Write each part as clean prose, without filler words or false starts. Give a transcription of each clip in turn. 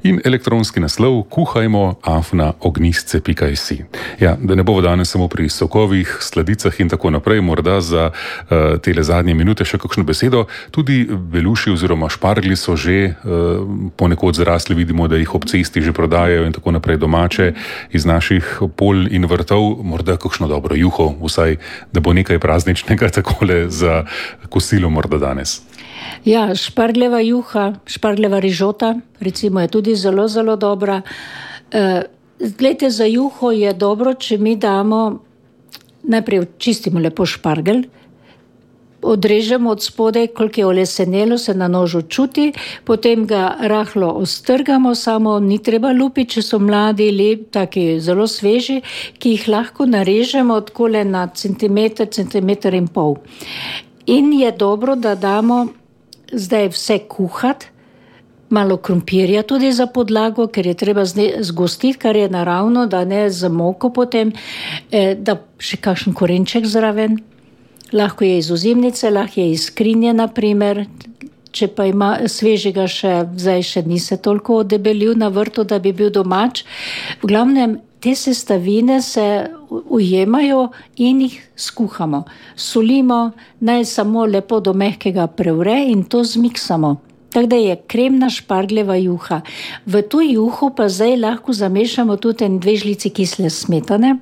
in elektronski naslov kuhajmo@ognjisce.si. Ja, da ne bo danes samo pri sokovih, sladicah in tako naprej, morda za tele zadnje minute še kakšno besedo. Tudi beluši oziroma šparglji so že ponekod zrasli, vidimo, da jih ob cesti že prodajajo in tako naprej domače iz naših polj in vrtov. Morda kakšno dobro juho, vsaj da bo nekaj prazničnega takole za kosilo morda danes. Ja, špargljeva juha, špargljeva rižota, recimo, je tudi zelo, zelo dobra. Glejte, za juho je dobro, če mi damo, najprej očistimo lepo špargelj, odrežemo od spodaj, koliko je olesenelo, se na nožu čuti, potem ga rahlo ostrgamo, samo ni treba lupiti, če so mladi, taki zelo sveži, ki jih lahko narežemo odkole na centimeter in pol. In je dobro, da damo zdaj vse kuhati, malo krompirja tudi za podlago, ker je treba zgostiti, kar je naravno, da ne z moko potem, da še kakšen korenček zraven. Lahko je iz ozimnice, lahko je iz skrinje, naprimer, če pa ima svežega zdaj še ni se toliko odebelil na vrtu, da bi bil domač. V glavnem, te sestavine se ujemajo in jih skuhamo. Solimo, naj samo lepo do mehkega prevre in to zmiksamo. Tako da je kremna špargljeva juha. V to juho pa zdaj lahko zamešamo tudi 2 žlici kisle smetane.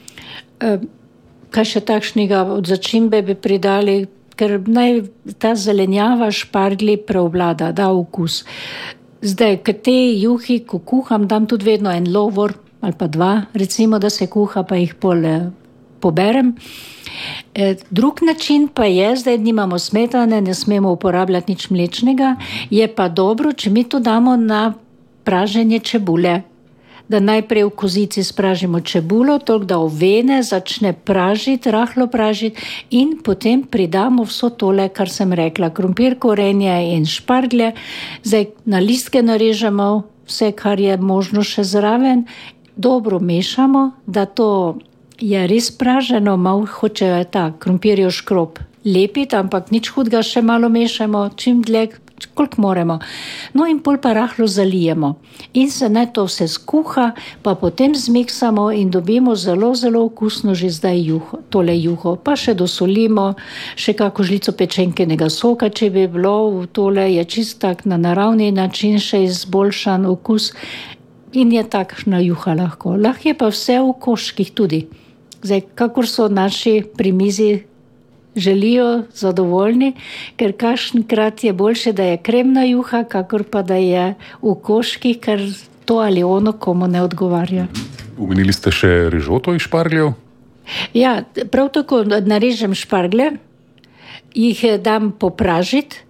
Kaj še takšnega od začimbe bi pridali, ker naj ta zelenjava šparglji preovlada, da okus. Zdaj, k tej juhi, ko kuham, dam tudi vedno en lovor ali pa 2, recimo, da se kuha, pa jih pol poberem. Drug način pa je, zdaj nimamo smetane, ne smemo uporabljati nič mlečnega, je pa dobro, če mi to damo na praženje čebule. Da najprej v kozici spražimo čebulo, toliko da ovene, začne pražiti, rahlo pražiti in potem pridamo vso tole, kar sem rekla, krompir, korenje in šparglje. Zdaj na listke narežemo vse, kar je možno še zraven, dobro mešamo, da to je res praženo, malo hoče ta krompirjev škrob lepiti, ampak nič hudega, še malo mešamo, čim dlje, koliko moremo. No in pol pa rahlo zalijemo. In se naj to vse skuha, pa potem zmiksamo in dobimo zelo, zelo okusno že zdaj tole juho. Pa še dosolimo, še kako žlico pečenkenega soka, če bi bilo, tole je čist tak na naravni način še izboljšan okus in je takšna juha lahko. Lahko je pa vse v koških tudi. Zdaj, kakor so naši pri mizi želijo zadovoljni, ker kakšenkrat je boljše, da je kremna juha, kakor pa da je v koških, ker to ali ono komu ne odgovarja. Omenili ste še rižoto iz špargljev? Ja, prav tako narežem šparglje, jih dam popražiti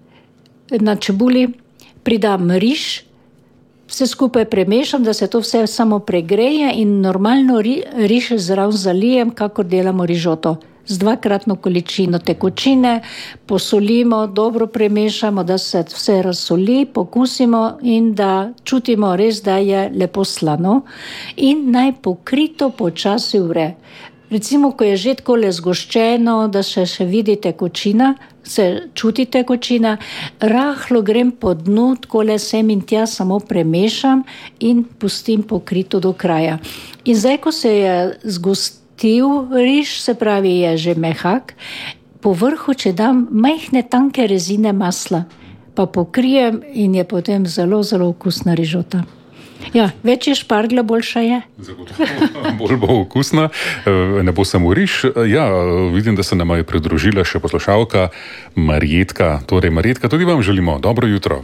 na čebuli, pridam riž, vse skupaj premešam, da se to vse samo pregreje in normalno riž zraven zalijem, kakor delamo rižoto. Z 2-kratno količino tekočine posolimo, dobro premešamo, da se vse razsoli, pokusimo in da čutimo res, da je lepo slano in naj pokrito počasi vre. Recimo, ko je že takole zgoščeno, da se še vidi tekočina, se čuti tekočina, rahlo grem po dnu, takole sem in tja samo premešam in pustim pokrito do kraja. In zdaj, ko se je zgostil riž, se pravi, je že mehak, po vrhu, če dam majhne tanke rezine masla, pa pokrijem in je potem zelo, zelo okusna rižota. Ja, več je šparglja, boljša je. Zagotovo, bolj bo okusna, ne bo samo riž. Ja, vidim, da se nam je pridružila še poslušalka Marjetka. Torej, Marjetka, tudi vam želimo dobro jutro.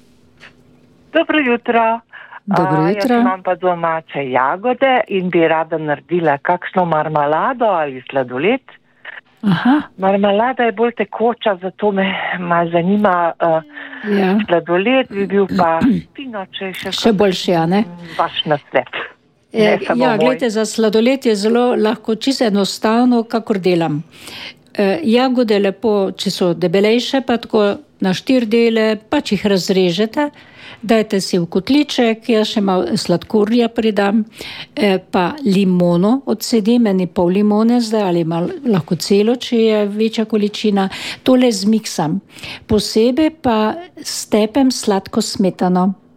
Dobro jutro. Dobro jutro. Jaz imam pa domače jagode in bi rada naredila kakšno marmelado ali sladoled. Aha. Marmelada je bolj tekoča, zato me zanima, sladoled bi bil pa fino, če še boljši, a ne? Vaš nasvet. Ja, gledajte, za sladoled je zelo lahko čisto enostavno, kakor delam. Jagode lepo, če so debelejše, pa tako na 4 dele, pa če jih razrežete, dajte si v kotliček, jaz še malo sladkorja pridam, pa limono odsedim, pol limone zdaj, ali malo lahko celo, če je večja količina, tole zmiksam. Posebej pa stepem sladko smetano.